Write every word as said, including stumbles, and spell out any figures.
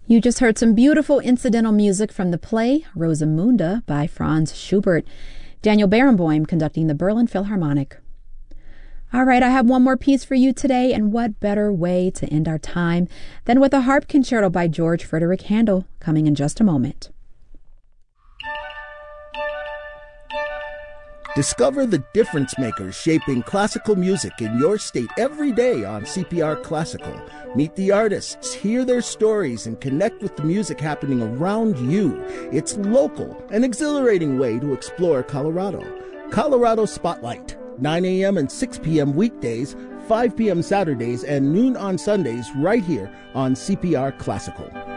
You just heard some beautiful incidental music from the play Rosamunda by Franz Schubert. Daniel Barenboim conducting the Berlin Philharmonic. All right, I have one more piece for you today, and what better way to end our time than with a harp concerto by George Frederick Handel, coming in just a moment. Discover the difference makers shaping classical music in your state every day on C P R Classical. Meet the artists, hear their stories, and connect with the music happening around you. It's local, an exhilarating way to explore Colorado. Colorado Spotlight, nine a.m. and six p.m. weekdays, five p.m. Saturdays, and noon on Sundays right here on C P R Classical.